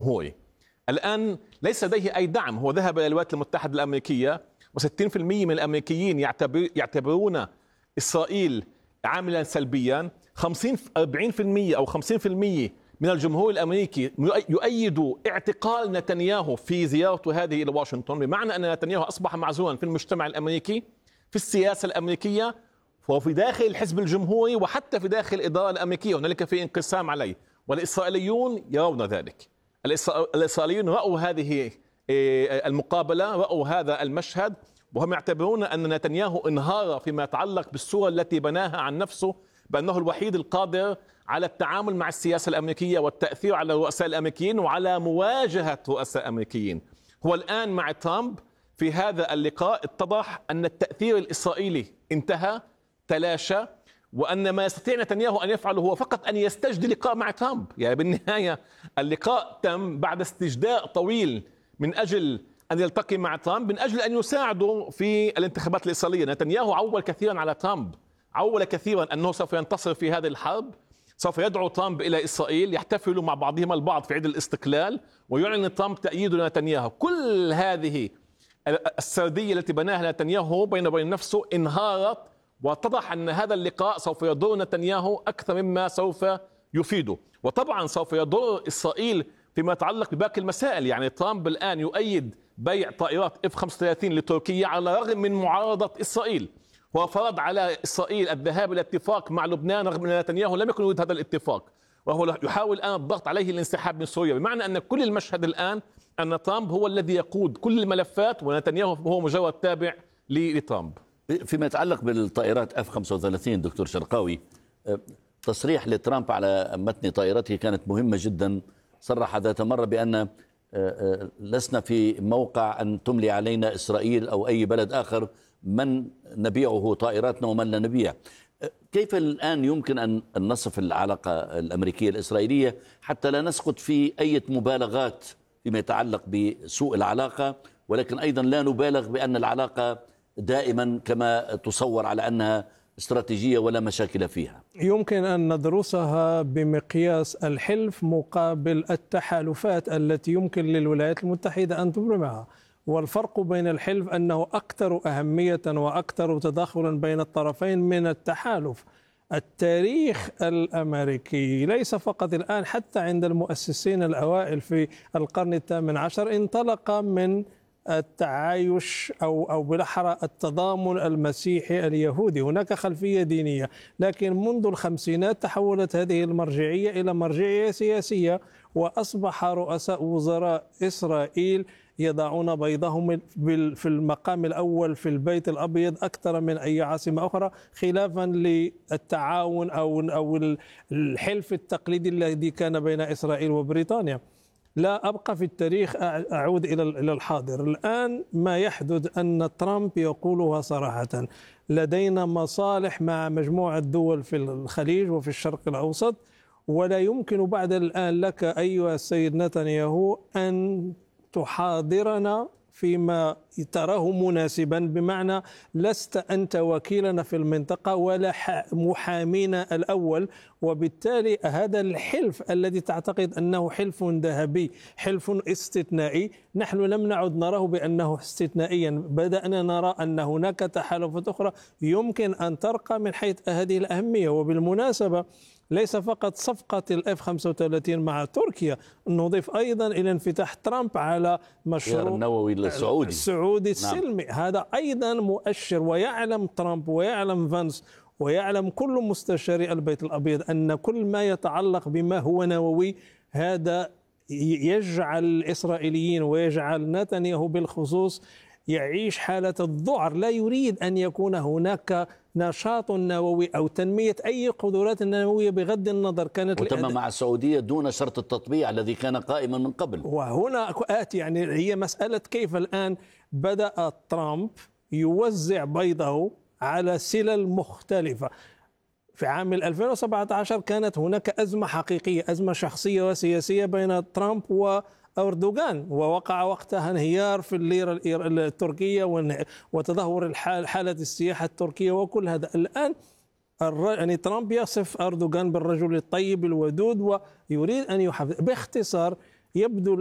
الجمهوري. الآن ليس لديه أي دعم، هو ذهب إلى الولايات المتحدة الأمريكية و60% من الأمريكيين يعتبرون إسرائيل عاملا سلبيا. 40% أو 50% من الجمهور الأمريكي يؤيد اعتقال نتنياهو في زيارته هذه إلى واشنطن، بمعنى أن نتنياهو أصبح معزولا في المجتمع الأمريكي، في السياسة الأمريكية، وفي داخل الحزب الجمهوري، وحتى في داخل الإدارة الأمريكية هنالك في انقسام عليه. والإسرائيليون يرون ذلك. الإسرائيليون رأوا هذه المقابلة، رأوا هذا المشهد، وهم يعتبرون أن نتنياهو انهار فيما يتعلق بالصورة التي بناها عن نفسه بأنه الوحيد القادر على التعامل مع السياسة الأمريكية والتأثير على الرؤساء الأمريكيين وعلى مواجهة رؤساء أمريكيين. هو الآن مع ترامب في هذا اللقاء اتضح أن التأثير الإسرائيلي انتهى، تلاشى، وأن ما يستطيع نتنياهو أن يفعله هو فقط أن يستجدي لقاء مع ترامب. يعني بالنهاية اللقاء تم بعد استجداء طويل من أجل أن يلتقي مع ترامب، من أجل أن يساعده في الانتخابات الإسرائيلية. نتنياهو عول كثيرا على ترامب، عول كثيرا أنه سوف ينتصر في هذه الحرب، سوف يدعو ترامب إلى إسرائيل، يحتفلوا مع بعضهم البعض في عيد الاستقلال، ويعلن ترامب تأييده لنتنياهو. كل هذه السردية التي بناها نتنياهو بينه وبين نفسه انهارت، واتضح أن هذا اللقاء سوف يضر نتنياهو أكثر مما سوف يفيده، وطبعا سوف يضر إسرائيل فيما يتعلق بباقي المسائل. يعني ترامب الآن يؤيد بيع طائرات F-35 لتركيا على الرغم من معارضة إسرائيل، هو فرض على إسرائيل الذهاب إلى اتفاق مع لبنان رغم أن نتنياهو لم يكن يريد هذا الاتفاق، وهو يحاول الآن الضغط عليه للانسحاب من سوريا. بمعنى أن كل المشهد الآن أن ترامب هو الذي يقود كل الملفات ونتنياهو هو مجرد تابع لترامب. فيما يتعلق بالطائرات F-35 دكتور شرقاوي، تصريح لترامب على متن طائرته كانت مهمة جدا. صرح ذات مرة بأن لسنا في موقع أن تملي علينا إسرائيل أو أي بلد آخر من نبيعه طائراتنا ومن لا نبيع. كيف الآن يمكن أن نصف العلاقة الأمريكية الإسرائيلية حتى لا نسقط في أي مبالغات فيما يتعلق بسوء العلاقة، ولكن أيضا لا نبالغ بأن العلاقة دائما كما تصور على أنها استراتيجية ولا مشاكل فيها؟ يمكن أن ندرسها بمقياس الحلف مقابل التحالفات التي يمكن للولايات المتحدة أن تبرمها. والفرق بين الحلف أنه أكثر أهمية وأكثر تداخلا بين الطرفين من التحالف. التاريخ الأمريكي ليس فقط الآن، حتى عند المؤسسين الأوائل في القرن الثامن عشر انطلق من التعايش أو بالأحرى التضامن المسيحي اليهودي. هناك خلفية دينية، لكن منذ الخمسينات تحولت هذه المرجعية إلى مرجعية سياسية، وأصبح رؤساء وزراء إسرائيل يضعون بيضهم في المقام الأول في البيت الأبيض أكثر من أي عاصمة أخرى، خلافا للتعاون أو الحلف التقليدي الذي كان بين إسرائيل وبريطانيا. لا أبقى في التاريخ، أعود إلى الحاضر. الآن ما يحدث أن ترامب يقولها صراحة: لدينا مصالح مع مجموعة دول في الخليج وفي الشرق الأوسط، ولا يمكن بعد الآن لك أيها السيد نتنياهو أن تحاضرنا فيما تراه مناسبا، بمعنى لست أنت وكيلنا في المنطقة ولا محامينا الأول. وبالتالي هذا الحلف الذي تعتقد أنه حلف ذهبي، حلف استثنائي، نحن لم نعد نراه بأنه استثنائيا، بدأنا نرى أن هناك تحالفات أخرى يمكن أن ترقى من حيث هذه الأهمية. وبالمناسبة ليس فقط صفقة الF-35 مع تركيا، نضيف أيضا إلى انفتاح ترامب على مشروع النووي السعودي السلمي. نعم. هذا أيضا مؤشر، ويعلم ترامب ويعلم فانس ويعلم كل مستشاري البيت الأبيض أن كل ما يتعلق بما هو نووي هذا يجعل الإسرائيليين ويجعل نتنياهو بالخصوص يعيش حالة الذعر. لا يريد أن يكون هناك نشاط نووي أو تنمية أي قدرات نووية بغض النظر كانت وتم مع السعودية دون شرط التطبيع الذي كان قائما من قبل. وهنا آتي، يعني هي مسألة كيف الآن بدأ ترامب يوزع بيضه على سلل مختلفة. في عام 2017 كانت هناك أزمة حقيقية، أزمة شخصية وسياسية بين ترامب وأردوغان، ووقع وقتها انهيار في الليرة التركية وتدهور حالة السياحة التركية وكل هذا. الآن يعني ترامب يصف أردوغان بالرجل الطيب الودود ويريد أن يحافظ. باختصار يبدو